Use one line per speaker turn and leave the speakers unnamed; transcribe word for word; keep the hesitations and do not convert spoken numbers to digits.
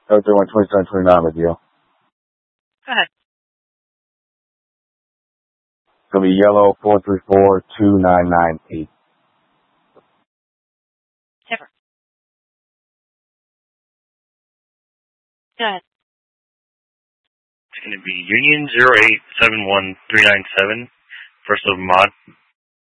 oh three one twenty-seven twenty-nine with you.
Go ahead.
It's going to be yellow four three four two nine nine eight.
Zipper. Go ahead.
It's going to be Union zero eight seven one three nine seven, first of mod.